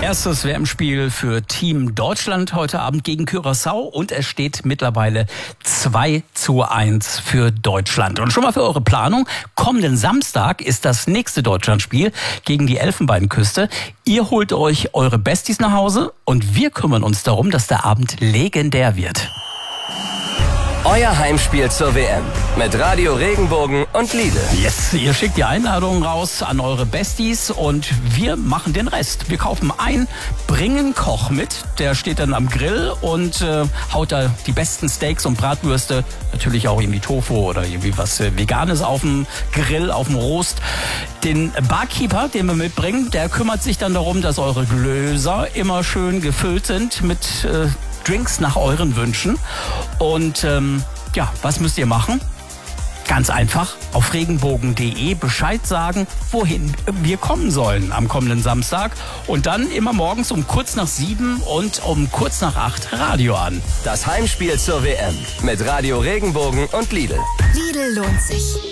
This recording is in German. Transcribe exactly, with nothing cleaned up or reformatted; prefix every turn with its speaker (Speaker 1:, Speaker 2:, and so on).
Speaker 1: Erstes W M-Spiel für Team Deutschland heute Abend gegen Curaçao und es steht mittlerweile zwei zu eins für Deutschland. Und schon mal für eure Planung, kommenden Samstag ist das nächste Deutschlandspiel gegen die Elfenbeinküste. Ihr holt euch eure Besties nach Hause und wir kümmern uns darum, dass der Abend legendär wird.
Speaker 2: Euer Heimspiel zur W M mit Radio Regenbogen und Lidl.
Speaker 1: Yes, ihr schickt die Einladungen raus an eure Besties und wir machen den Rest. Wir kaufen ein, bringen Koch mit, der steht dann am Grill und äh, haut da die besten Steaks und Bratwürste, natürlich auch irgendwie Tofu oder irgendwie was äh, Veganes auf dem Grill, auf dem Rost. Den Barkeeper, den wir mitbringen, der kümmert sich dann darum, dass eure Gläser immer schön gefüllt sind mit äh, Drinks nach euren Wünschen. Und ähm, ja, was müsst ihr machen? Ganz einfach, auf regenbogen punkt de Bescheid sagen, wohin wir kommen sollen am kommenden Samstag. Und dann immer morgens um kurz nach sieben und um kurz nach acht Radio an.
Speaker 2: Das Heimspiel zur W M mit Radio Regenbogen und Lidl.
Speaker 3: Lidl lohnt sich.